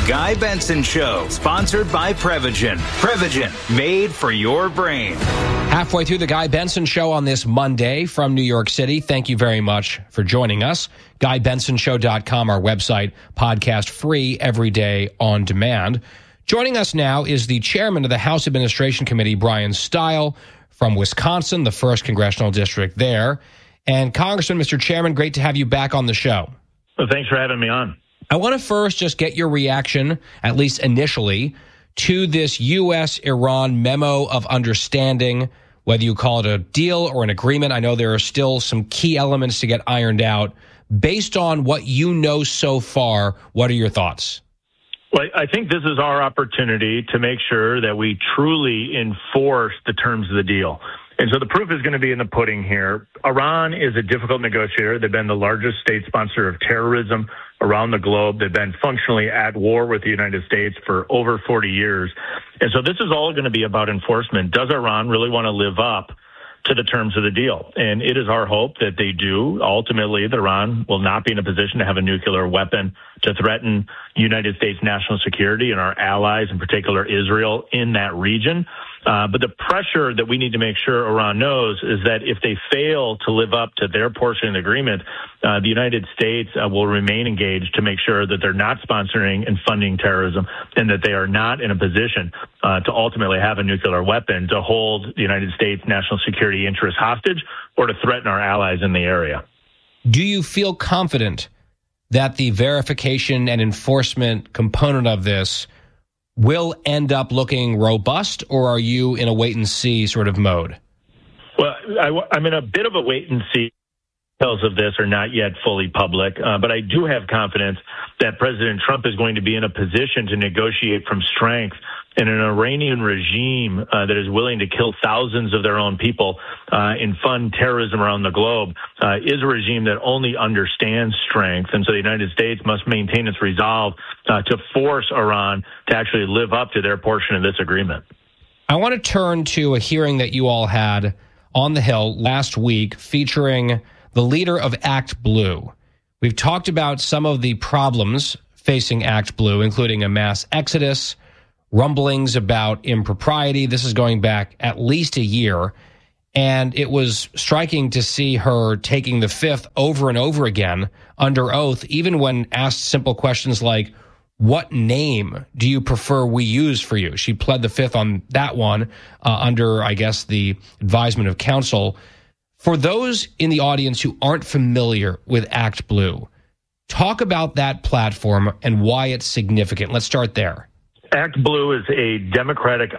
Guy Benson Show, sponsored by Prevagen. Prevagen, made for your brain. Halfway through the Guy Benson Show on this Monday from New York City. Thank you very much for joining us. GuyBensonShow.com, our website, podcast free every day on demand. Joining us now is the chairman of the House Administration Committee, Brian Steil, from Wisconsin, the 1st Congressional District there. And Congressman, Mr. Chairman, great to have you back on the show. Well, thanks for having me on. I want to first just get your reaction, at least initially, to this U.S.-Iran memo of understanding, whether you call it a deal or an agreement. I know there are still some key elements to get ironed out. Based on what you know so far, what are your thoughts? Well, I think this is our opportunity to make sure that we truly enforce the terms of the deal. And so the proof is going to be in the pudding here. Iran is a difficult negotiator. They've been the largest state sponsor of terrorism around the globe. They've been functionally at war with the United States for over 40 years. And so this is all going to be about enforcement. Does Iran really want to live up to the terms of the deal? And it is our hope that they do. Ultimately, that Iran will not be in a position to have a nuclear weapon to threaten United States national security and our allies, in particular Israel, in that region. But the pressure that we need to make sure Iran knows is that if they fail to live up to their portion of the agreement, the United States will remain engaged to make sure that they're not sponsoring and funding terrorism and that they are not in a position to ultimately have a nuclear weapon to hold the United States national security interests hostage or to threaten our allies in the area. Do you feel confident that the verification and enforcement component of this will end up looking robust, or are you in a wait-and-see sort of mode? Well, I'm in a bit of a wait-and-see. Details of this are not yet fully public, but I do have confidence that President Trump is going to be in a position to negotiate from strength. And an Iranian regime that is willing to kill thousands of their own people and fund terrorism around the globe is a regime that only understands strength. And so the United States must maintain its resolve to force Iran to actually live up to their portion of this agreement. I want to turn to a hearing that you all had on the Hill last week featuring the leader of Act Blue. We've talked about some of the problems facing Act Blue, including a mass exodus, rumblings about impropriety. This is going back at least a year. And it was striking to see her taking the fifth over and over again under oath, even when asked simple questions like, what name do you prefer we use for you? She pled the fifth on that one under, I guess, the advisement of counsel. For those in the audience who aren't familiar with Act Blue, talk about that platform and why it's significant. Let's start there. Act Blue is a Democratic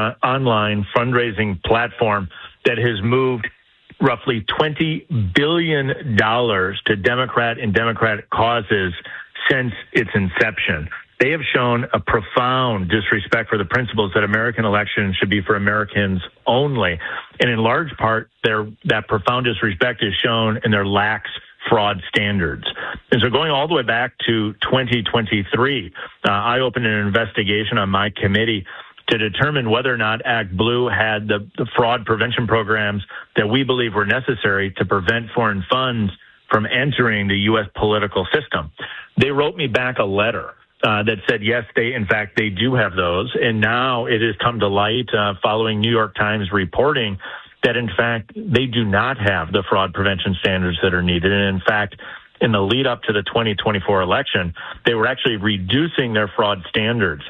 online fundraising platform that has moved roughly $20 billion to Democrat and Democratic causes since its inception. They have shown a profound disrespect for the principles that American elections should be for Americans only. And in large part, that profound disrespect is shown in their lax fraud standards. And so going all the way back to 2023, I opened an investigation on my committee to determine whether or not Act Blue had the fraud prevention programs that we believe were necessary to prevent foreign funds from entering the U.S. political system. They wrote me back a letter that said, yes, they do have those. And now it has come to light following New York Times reporting that, in fact, they do not have the fraud prevention standards that are needed. And, in fact, in the lead up to the 2024 election, they were actually reducing their fraud standards.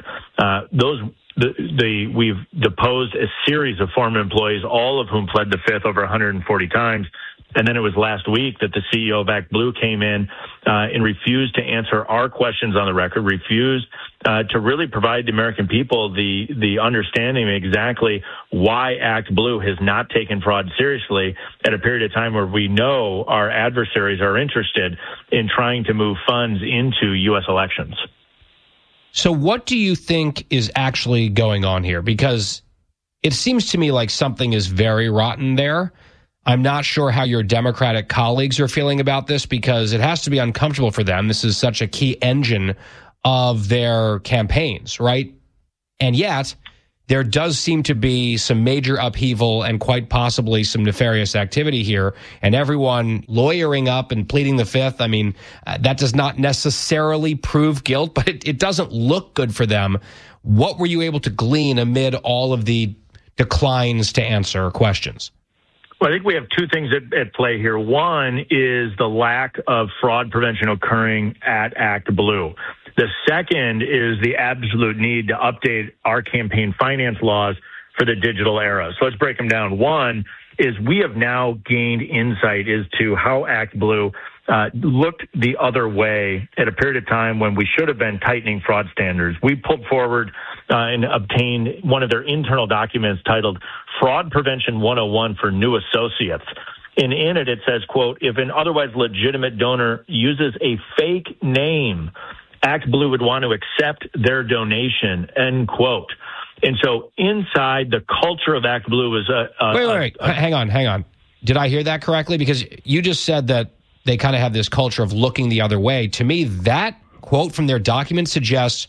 We've deposed a series of former employees, all of whom pled the fifth over 140 times. And then it was last week that the CEO of Act Blue came in and refused to answer our questions on the record, refused to really provide the American people the understanding of exactly why Act Blue has not taken fraud seriously at a period of time where we know our adversaries are interested in trying to move funds into U.S. elections. So what do you think is actually going on here? Because it seems to me like something is very rotten there. I'm not sure how your Democratic colleagues are feeling about this because it has to be uncomfortable for them. This is such a key engine of their campaigns, right? And yet, there does seem to be some major upheaval and quite possibly some nefarious activity here, and everyone lawyering up and pleading the fifth. I mean, that does not necessarily prove guilt, but it doesn't look good for them. What were you able to glean amid all of the declines to answer questions? Well, I think we have two things at play here. One is the lack of fraud prevention occurring at ActBlue. The second is the absolute need to update our campaign finance laws for the digital era. So let's break them down. One is we have now gained insight as to how ActBlue looked the other way at a period of time when we should have been tightening fraud standards. We pulled forward and obtained one of their internal documents titled Fraud Prevention 101 for New Associates. And in it, it says, quote, if an otherwise legitimate donor uses a fake name, ActBlue would want to accept their donation, end quote. And so inside the culture of ActBlue was Wait. Hang on. Did I hear that correctly? Because you just said that they kind of have this culture of looking the other way. To me, that quote from their document suggests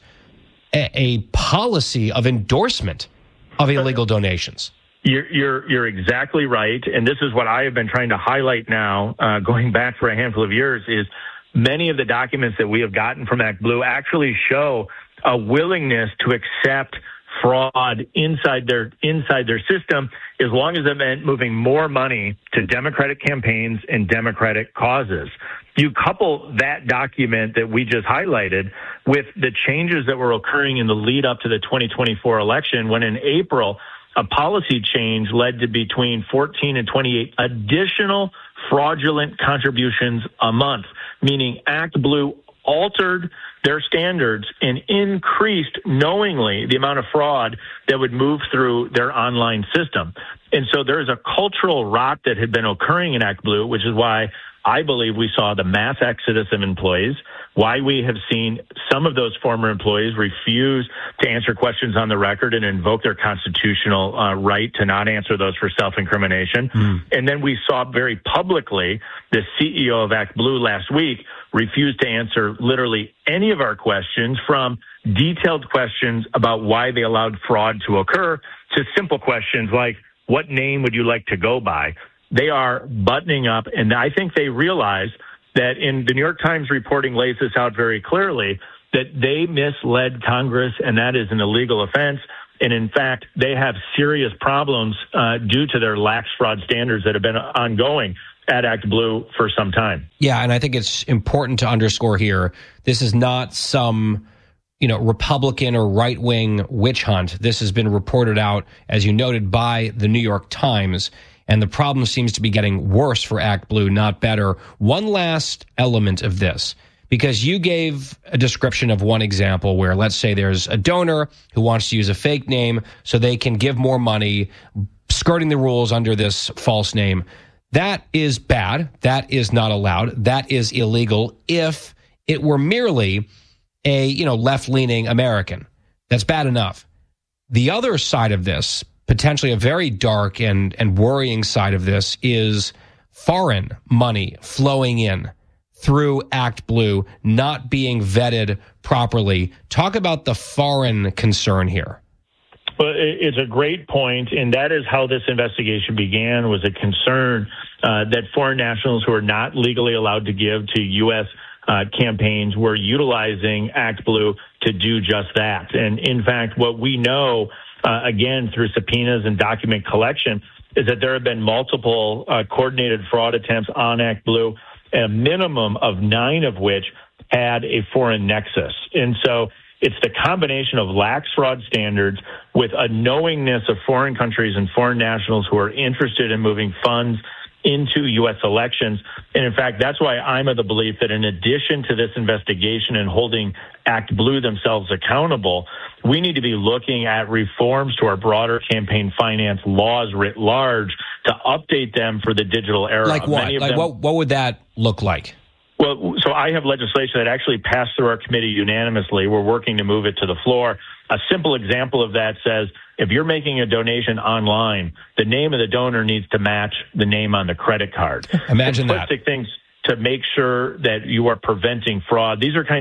a policy of endorsement of illegal donations. You're exactly right. And this is what I have been trying to highlight now, going back for a handful of years, is many of the documents that we have gotten from ActBlue actually show a willingness to accept fraud inside their system, as long as it meant moving more money to Democratic campaigns and Democratic causes. You couple that document that we just highlighted with the changes that were occurring in the lead up to the 2024 election, when in April, a policy change led to between 14 and 28 additional fraudulent contributions a month, meaning ActBlue altered their standards and increased knowingly the amount of fraud that would move through their online system. And so there is a cultural rot that had been occurring in ActBlue, which is why I believe we saw the mass exodus of employees, why we have seen some of those former employees refuse to answer questions on the record and invoke their constitutional right to not answer those for self-incrimination. And then we saw very publicly the CEO of ActBlue last week refused to answer literally any of our questions, from detailed questions about why they allowed fraud to occur to simple questions like, what name would you like to go by? They are buttoning up, and I think they realize that, in the New York Times reporting lays this out very clearly, that they misled Congress, and that is an illegal offense. And in fact, they have serious problems due to their lax fraud standards that have been ongoing at ActBlue for some time. Yeah, and I think it's important to underscore here, this is not some Republican or right-wing witch hunt. This has been reported out, as you noted, by the New York Times. And the problem seems to be getting worse for ActBlue, not better. One last element of this, because you gave a description of one example where, let's say there's a donor who wants to use a fake name so they can give more money, skirting the rules under this false name. That is bad. That is not allowed. That is illegal if it were merely a, left-leaning American. That's bad enough. The other side of this, potentially a very dark and worrying side of this, is foreign money flowing in through ActBlue, not being vetted properly. Talk about the foreign concern here. Well, it's a great point, and that is how this investigation began, was a concern that foreign nationals who are not legally allowed to give to U.S. Campaigns were utilizing ActBlue to do just that. And in fact, what we know, again, through subpoenas and document collection, is that there have been multiple coordinated fraud attempts on ActBlue, a minimum of 9 of which had a foreign nexus. And so it's the combination of lax fraud standards with a knowingness of foreign countries and foreign nationals who are interested in moving funds into U.S. elections. And in fact, that's why I'm of the belief that in addition to this investigation and holding ActBlue themselves accountable, we need to be looking at reforms to our broader campaign finance laws writ large to update them for the digital era. Like what? What would that look like? Well, so I have legislation that actually passed through our committee unanimously. We're working to move it to the floor. A simple example of that says, if you're making a donation online, the name of the donor needs to match the name on the credit card. Imagine that. Simplistic things to make sure that you are preventing fraud. These are kind of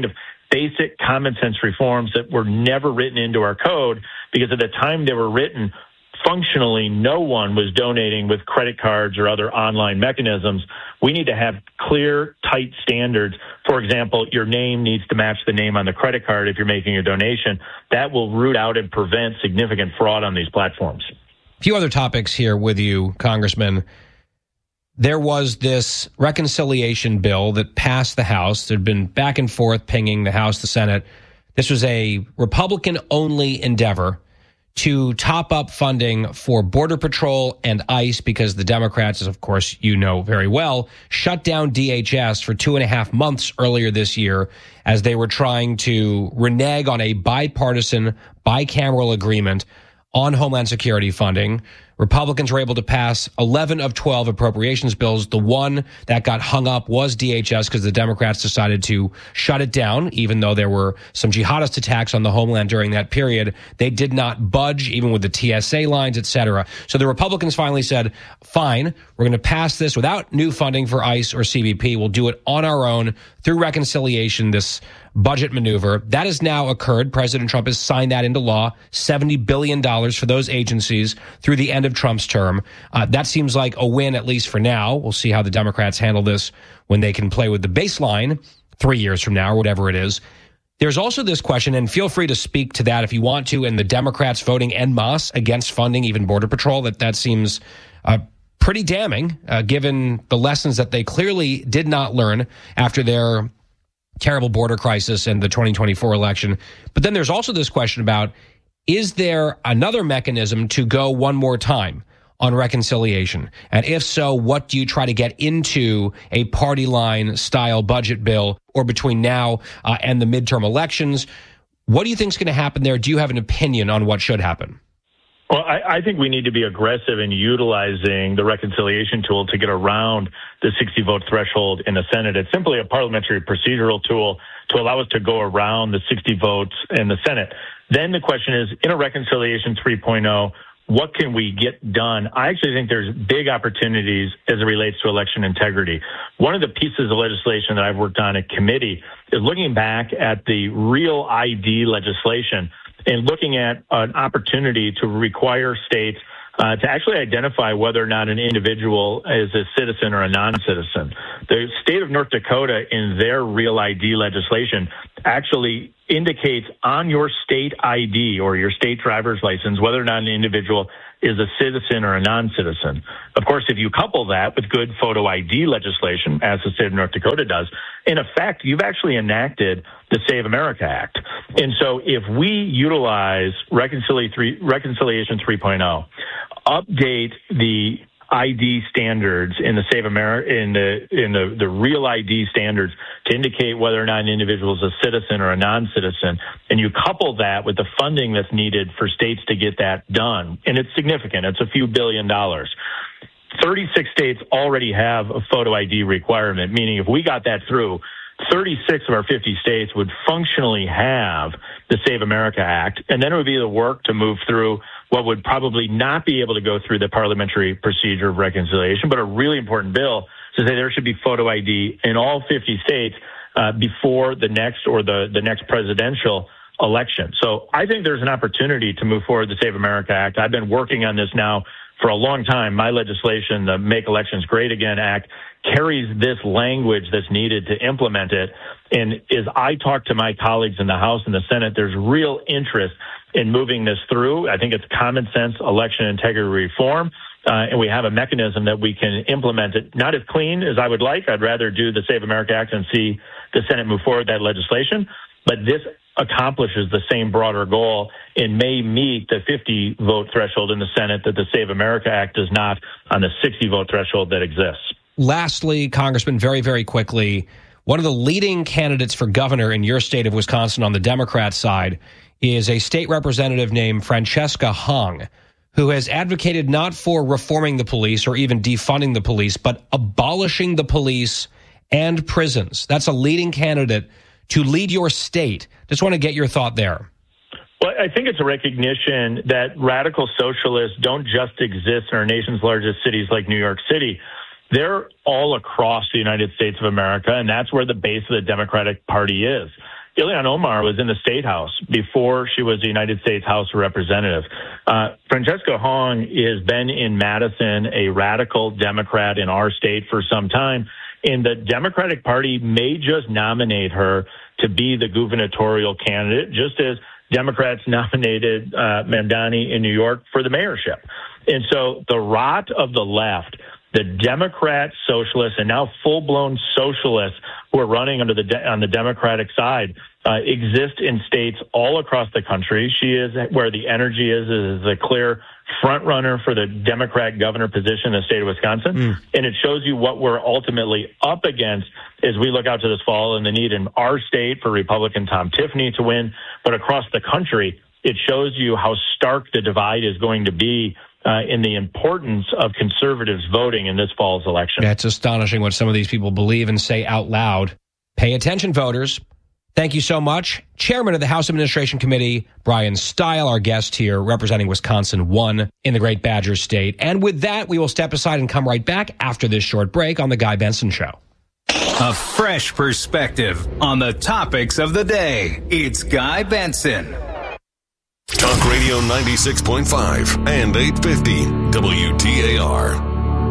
basic common sense reforms that were never written into our code because at the time they were written, functionally, no one was donating with credit cards or other online mechanisms. We need to have clear, tight standards. For example, your name needs to match the name on the credit card if you're making a donation. That will root out and prevent significant fraud on these platforms. A few other topics here with you, Congressman. There was this reconciliation bill that passed the House. There'd been back and forth pinging the House, the Senate. This was a Republican-only endeavor to top up funding for Border Patrol and ICE because the Democrats, as of course you know very well, shut down DHS for 2.5 months earlier this year as they were trying to renege on a bipartisan, bicameral agreement on Homeland Security funding. Republicans were able to pass 11 of 12 appropriations bills. The one that got hung up was DHS because the Democrats decided to shut it down, even though there were some jihadist attacks on the homeland during that period. They did not budge, even with the TSA lines, et cetera. So the Republicans finally said, fine, we're going to pass this without new funding for ICE or CBP. We'll do it on our own through reconciliation, this budget maneuver. That has now occurred. President Trump has signed that into law, $70 billion for those agencies through the end of Trump's term. That seems like a win, at least for now. We'll see how the Democrats handle this when they can play with the baseline 3 years from now or whatever it is. There's also this question, and feel free to speak to that if you want to, and the Democrats voting en masse against funding even Border Patrol. That seems pretty damning, given the lessons that they clearly did not learn after their terrible border crisis and the 2024 election. But then there's also this question about, is there another mechanism to go one more time on reconciliation? And if so, what do you try to get into a party line style budget bill or between now and the midterm elections? What do you think is going to happen there? Do you have an opinion on what should happen? Well, I think we need to be aggressive in utilizing the reconciliation tool to get around the 60-vote threshold in the Senate. It's simply a parliamentary procedural tool to allow us to go around the 60 votes in the Senate. Then the question is, in a reconciliation 3.0, what can we get done? I actually think there's big opportunities as it relates to election integrity. One of the pieces of legislation that I've worked on at committee is looking back at the Real ID legislation and looking at an opportunity to require states to actually identify whether or not an individual is a citizen or a non-citizen. The state of North Dakota, in their Real ID legislation, actually indicates on your state ID or your state driver's license whether or not an individual is a citizen or a non-citizen. Of course, if you couple that with good photo ID legislation, as the state of North Dakota does, in effect, you've actually enacted the Save America Act. And so if we utilize Reconciliation 3.0, update the ID standards in the Save America, in the Real ID standards to indicate whether or not an individual is a citizen or a non-citizen, and you couple that with the funding that's needed for states to get that done, and it's significant. It's a few $1 billion. 36 states already have a photo ID requirement, meaning if we got that through, 36 of our 50 states would functionally have the Save America Act, and then it would be the work to move through what would probably not be able to go through the parliamentary procedure of reconciliation, but a really important bill to say there should be photo ID in all 50 states before the next or the next presidential election. So I think there's an opportunity to move forward the Save America Act. I've been working on this now for a long time. My legislation, the Make Elections Great Again Act, carries this language that's needed to implement it. And as I talk to my colleagues in the House and the Senate, there's real interest in moving this through. I think it's common sense election integrity reform. And we have a mechanism that we can implement it. Not as clean as I would like. I'd rather do the Save America Act and see the Senate move forward that legislation. But this accomplishes the same broader goal and may meet the 50-vote threshold in the Senate that the Save America Act does not on the 60-vote threshold that exists. Lastly, Congressman, very, very quickly, one of the leading candidates for governor in your state of Wisconsin on the Democrat side is a state representative named Francesca Hong, who has advocated not for reforming the police or even defunding the police, but abolishing the police and prisons. That's a leading candidate to lead your state. Just want to get your thought there. Well, I think it's a recognition that radical socialists don't just exist in our nation's largest cities like New York City. They're all across the United States of America, and that's where the base of the Democratic Party is. Ilhan Omar was in the State House before she was the United States House of Representatives. Francesca Hong has been in Madison, a radical Democrat in our state for some time, and the Democratic Party may just nominate her to be the gubernatorial candidate, just as Democrats nominated Mamdani in New York for the mayorship. And so the rot of the left, the Democrat socialists and now full-blown socialists who are running on the Democratic side exist in states all across the country. She is where the energy is a clear front runner for the Democrat governor position in the state of Wisconsin. And it shows you what we're ultimately up against as we look out to this fall and the need in our state for Republican Tom Tiffany to win. But across the country, it shows you how stark the divide is going to be in the importance of conservatives voting in this fall's election. That's astonishing what some of these people believe and say out loud. Pay attention, voters. Thank you so much. Chairman of the House Administration Committee, Brian Stile, our guest here, representing Wisconsin 1 in the Great Badger State. And with that, we will step aside and come right back after this short break on The Guy Benson Show. A fresh perspective on the topics of the day. It's Guy Benson. Talk Radio 96.5 and 850 WTAR.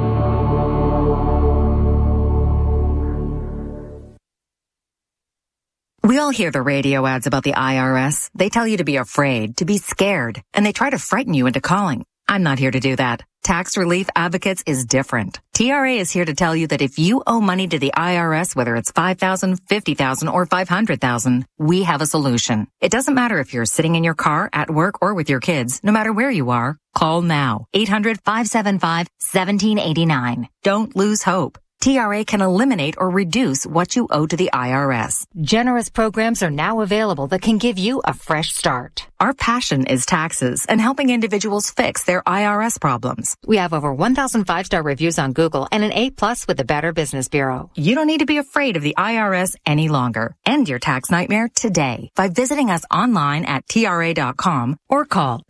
We all hear the radio ads about the IRS. They tell you to be afraid, to be scared, and they try to frighten you into calling. I'm not here to do that. Tax Relief Advocates is different. TRA is here to tell you that if you owe money to the IRS, whether it's $5,000, $50,000, or $500,000, we have a solution. It doesn't matter if you're sitting in your car, at work, or with your kids. No matter where you are, call now. 800-575-1789. Don't lose hope. TRA can eliminate or reduce what you owe to the IRS. Generous programs are now available that can give you a fresh start. Our passion is taxes and helping individuals fix their IRS problems. We have over 1,000 5-star reviews on Google and an A+ with the Better Business Bureau. You don't need to be afraid of the IRS any longer. End your tax nightmare today by visiting us online at TRA.com or call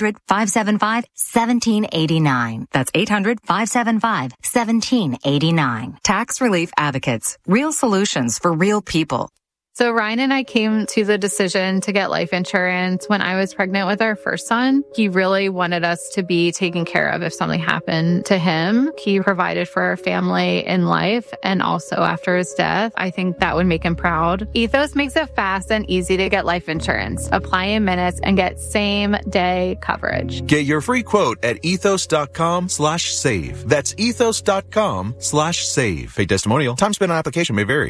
800-575-1789. That's 800-575-1789. Tax Relief Advocates. Real solutions for real people. So Ryan and I came to the decision to get life insurance when I was pregnant with our first son. He really wanted us to be taken care of if something happened to him. He provided for our family in life and also after his death. I think that would make him proud. Ethos makes it fast and easy to get life insurance. Apply in minutes and get same-day coverage. Get your free quote at ethos.com/save. That's ethos.com/save. Pay testimonial. Time spent on application may vary.